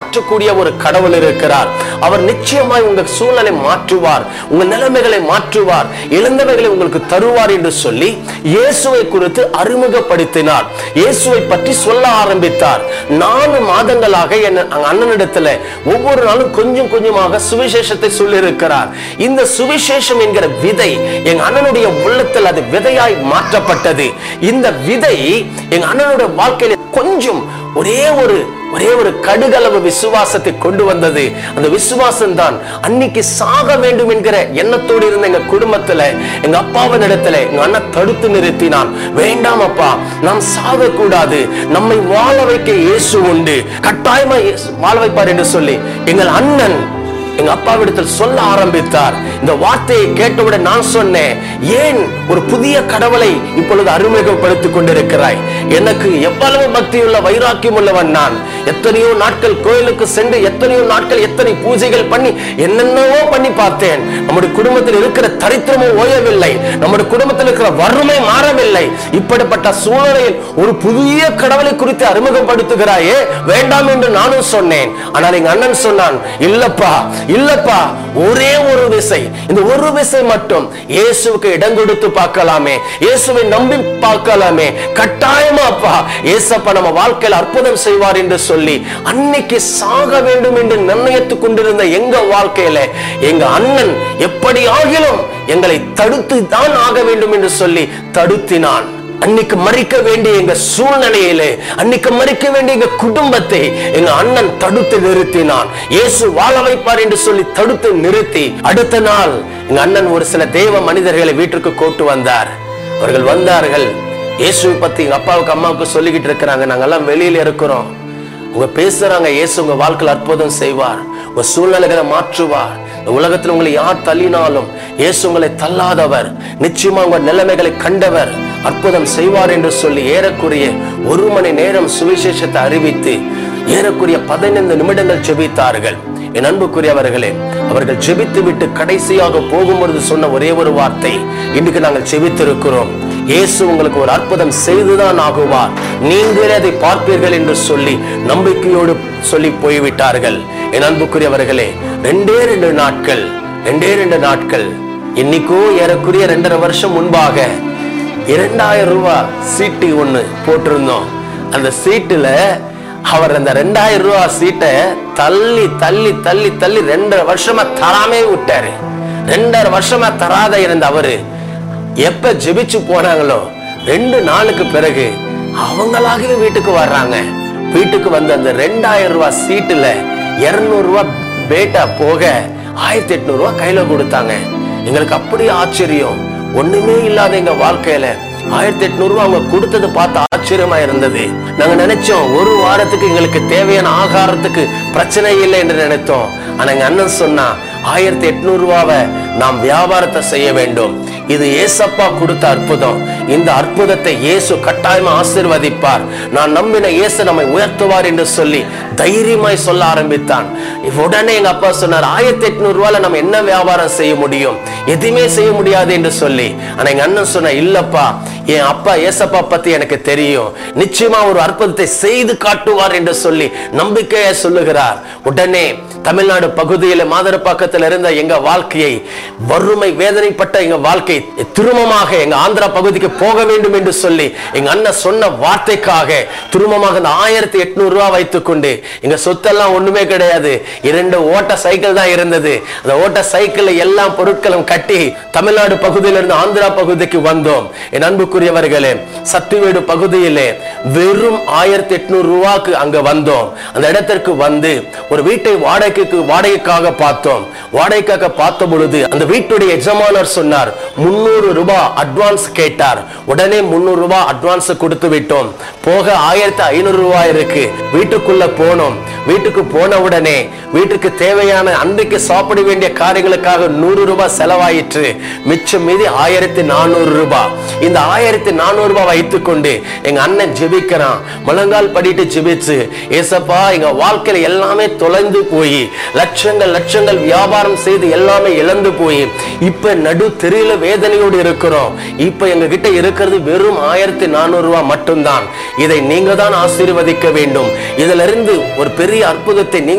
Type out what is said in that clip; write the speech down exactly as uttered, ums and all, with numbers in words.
மாற்றக்கூடிய ஒரு கடவுள் இருக்கிறார். அவர் நிச்சயமாய் உங்க சூழ்நிலை மாற்றுவார், உங்க நிலைமைகளை மாற்றுவார், இழந்தவைகளை உங்களுக்கு தருவார் என்று சொல்லி இயேசுவை குறித்து அறிமுகப்படுத்தினார். இயேசுவை பற்றி சொல்ல ஆரம்பித்தார். நாலு மாதங்களாக என் அண்ணனிடத்துல ஒவ்வொரு நாளும் கொஞ்சம் கொஞ்சமாக சுவிசேஷத்தை சொல்லி இருக்கிறார். இந்த சுவிசேஷம் என்கிற விதை எங்க அண்ணனுடைய உள்ளத்தில் அது விதையாய் மாற்றப்பட்டது. இந்த விதை எங்க அண்ணனுடைய வாழ்க்கையில கொஞ்சம் ஒரே ஒரு ஒரே ஒரு கடுகளவு விசுவாசத்தை கொண்டு வந்தது. அந்த விசுவாசம் தான் அன்னைக்கு சாக வேண்டும் என்கிற எண்ணத்தோடு இருந்த எங்க குடும்பத்துல எங்க அப்பாவின் இடத்துல எங்க அண்ணன் தடுத்து நிறுத்தினான். வேண்டாம் அப்பா, நாம் சாக கூடாது, நம்மை வாழ வைக்க இயேசு உண்டு, கட்டாயமா வாழ வைப்பார் என்று சொல்லி எங்கள் அண்ணன் எங்க அப்பாவிடத்தில் சொல்ல ஆரம்பித்தார். இந்த வார்த்தையை கேட்டவுடன் நான் சொன்னேன், ஏன் ஒரு புதிய கடவுளை இப்பொழுது அறிமுகப்படுத்திக் கொண்டிருக்கிறாய்? எனக்கு எவ்வளவு பக்தியுள்ள வைராக்கியம் உள்ளவன் நான். எத்தனையோ நாட்கள் கோயிலுக்கு சென்று எத்தனையோ நாட்கள் எத்தனை பூஜைகள் பண்ணி என்னென்னவோ பண்ணி பார்த்தேன். நம்முடைய குடும்பத்தில் இருக்கிற தரித்திரமும் ஓயவில்லை, நம்முடைய குடும்பத்தில் இருக்கிற வறுமை மாறவில்லை. இப்படிப்பட்ட சூழ்நிலையில் ஒரு புதிய கடவுளை குறித்து அறிமுகப்படுத்துகிறாயே, வேண்டாம் என்று நானும் சொன்னேன். ஆனால் எங்க அண்ணன் சொன்னான், இல்லப்பா இல்லப்பா, ஒரே ஒரு விசை, இந்த ஒரு விசை மட்டும் இயேசுவுக்கு இடம் கொடுத்து பார்க்கலாமே, இயேசுவை நம்பி பார்க்கலாமே, கட்டாயமா அப்பா இயேசப்பா நம்ம வாழ்க்கையில் அற்புதம் செய்வார் என்று சொல்லி அன்னைக்கு சாக வேண்டும் என்று நிர்ணயித்துக் கொண்டிருந்த எங்க வாழ்க்கையில எங்க அண்ணன் எப்படி ஆகிலும் எங்களை தடுத்து தான் ஆக வேண்டும் என்று சொல்லி தடுத்தினான். அன்னைக்கு மறிக்க வேண்டிய எங்க சூழ்நிலையிலே, அன்னைக்கு மறிக்க வேண்டிய எங்க குடும்பத்தை எங்க அண்ணன் தடுத்து நிறுத்தினான். இயேசு வாழ வைப்பார் என்று சொல்லி தடுத்து நிறுத்தி அடுத்த நாள் எங்க அண்ணன் ஒரு சில தேவ மனிதர்களை வீட்டுக்கு கூட்டு வந்தார். அவர்கள் வந்தார்கள், இயேசுவை பத்தி எங்க அப்பாவுக்கு அம்மாவுக்கு சொல்லிக்கிட்டு இருக்கிறாங்க, நாங்கெல்லாம் வெளியில இருக்கிறோம், உங்க பேசுறாங்க, இயேசு உங்க வாழ்க்கையில் அற்புதம் செய்வார், உங்க சூழ்நிலைகளை மாற்றுவார், உலகத்தில் உங்களை யார் தள்ளினாலும் இயேசு உங்களை தள்ளாதவர், நிச்சயமா உங்க நிலைமைகளை கண்டவர், அற்புதம் செய்வார் என்று சொல்லி ஏறக்குறைய ஒரு மணி நேரம் சுவிசேஷத்தை அறிவித்து ஏறக்குறைய பதினைந்து நிமிடங்கள் ஜெபித்தார்கள். என் அன்புக்குரியவர்களே, அவர்கள் ஜெபித்து விட்டு கடைசியாக போகும்பொழுது சொன்ன ஒரே ஒரு வார்த்தை, இன்றைக்கு நாங்கள் ஜெபித்திருக்கிறோம், இயேசு உங்களுக்கு ஒரு அற்புதம் செய்துதான் ஆகுவார், நீங்களே அதை பார்ப்பீர்கள் என்று சொல்லி நம்பிக்கையோடு சொல்லி போய்விட்டார்கள். என் அன்புக்குரியவர்களே, ரெண்டே ரெண்டு நாட்கள் ரெண்டே ரெண்டு நாட்கள் இன்னைக்கோ ஏறக்குறைய ரெண்டரை வருஷம் முன்பாக இரண்டாயிரம் ரூபாய் சீட்டு ஒண்ணு போட்டிருந்தோம். அந்த சீட்டுல அவர் அந்த ரெண்டாயிரம் ரூபாய் சீட்டை தள்ளி தள்ளி தள்ளி தள்ளி ரெண்டரை வருஷமா தராமே விட்டாரு. ரெண்டரை வருஷமா தராத இருந்த அவரு எப்ப ஜெபிச்சு போனாங்களோ ரெண்டு நாளுக்கு பிறகு அவங்களாகவே வீட்டுக்கு வர்றாங்க. வீட்டுக்கு வந்து அந்த ரெண்டாயிரம் ரூபாய் சீட்டுல இருநூறு ரூபாய் பேட்டா போக ஆயிரத்தி எட்நூறு ரூபாய் கையில கொடுத்தாங்க. எங்களுக்கு அப்படி ஆச்சரியம், ஒண்ணுமே இல்லாத எங்க வாழ்க்கையில ஆயிரத்தி எட்நூறு ரூபாய் அவங்க கொடுத்தது பார்த்து ஆச்சரியமா இருந்தது. நாங்க நினைச்சோம் ஒரு வாரத்துக்கு எங்களுக்கு தேவையான ஆகாரத்துக்கு பிரச்சனை இல்லை என்று நினைத்தோம். ஆனா எங்க அண்ணன் சொன்னா, ஆயிரத்தி எட்நூறு ரூபாவை நாம் வியாபாரத்தை செய்ய வேண்டும், இது ஏசப்பா கொடுத்த அற்புதம், இந்த அற்புதத்தை இயேசு கட்டாயமா ஆசீர்வதிப்பார், நான் நம்பின இயேசு நம்மை உயர்த்துவார் என்று சொல்லி தைரியமாய் சொல்ல ஆரம்பித்தான். உடனே எங்க அப்பா சொன்னார், ஆயிரத்தி எட்நூறு ரூபாயில நம்ம என்ன வியாபாரம் செய்ய முடியும், எதுவுமே செய்ய முடியாது என்று சொல்லி. ஆனா எங்க அண்ணன் சொன்ன, இல்லப்பா என் அப்பா ஏசப்பா பத்தி எனக்கு தெரியும், நிச்சயமா ஒரு அற்புதத்தை செய்து காட்டுவார் என்று சொல்லி நம்பிக்கையை சொல்லுகிறார். உடனே தமிழ்நாடு பகுதியில மாதரப்பாக்கத்தில் இருந்த எங்க வாழ்க்கையை, வறுமை வேதனைப்பட்ட எங்க வாழ்க்கை திருமமாக எங்க ஆந்திரா பகுதிக்கு போக வேண்டும் என்று சொல்லி எங்க அண்ணன் சொன்ன வார்த்தைக்காக திருமமாக இந்த ஆயிரத்தி எட்நூறு ரூபாய் வைத்துக் கொண்டு, எங்க சொத்தெல்லாம் ஒண்ணுமே கிடையாது, இரண்டு ஓட்ட சைக்கிள் தான் இருந்தது, அந்த ஓட்ட சைக்கிள் எல்லா பொருட்களும் கட்டி தமிழ்நாடு பகுதியிலிருந்து ஆந்திரா பகுதிக்கு வந்தோம். என் அன்புக்குரியவர்களே, சத்திவேடு பகுதியிலே வெறும் ஆயிரத்தி எட்நூறு ரூபாய்க்கு அங்க வந்தோம். அந்த இடத்திற்கு வந்து ஒரு வீட்டை வாடகைக்கு வாடகைக்காக பார்த்தோம். வாடகைக்காக பார்த்த பொழுது அந்த வீட்டுடைய எஜமானர் சொன்னார், முன்னூறு ரூபாய் அட்வான்ஸ் கேட்டார். உடனே முன்னூறு ரூபாய் அட்வான்ஸ் கொடுத்து விட்டோம். போக ஆயிரத்தி ஐநூறு ரூபாய் இருக்கு. வீட்டுக்குள்ள போனோம். வீட்டுக்கு போன உடனே வீட்டுக்கு தேவையான அன்றைக்கு சாப்பிட வேண்டிய காரியங்களுக்காக நூறு ரூபாய் செலவாயிற்று. மிச்சம் மீதி ஆயிரத்தி நானூறு ரூபாய். இந்த ஆயிரத்தி நானூறு ரூபாய் வைத்துக் கொண்டு எங்க அண்ணன் ஜெபிக்கிறான். முழங்கால் படிட்டு ஜெபிச்சு, ஏசப்பா எங்க வாழ்க்கையில எல்லாமே தொலைந்து போய் லட்சங்கள் லட்சங்கள் வியாபாரம் செய்து எல்லாமே இழந்து போய் இப்ப நடு தெரியல வேதனையோடு இருக்கிறோம். இப்ப எங்க கிட்ட இருக்கிறது வெறும் ஆயிரத்தி நானூறு ரூபாய் மட்டும்தான். இதை நீங்க தான் ஆசீர்வதிக்க வேண்டும். இதுல இருந்து ஒரு பெரிய அற்புதத்தை நீங்க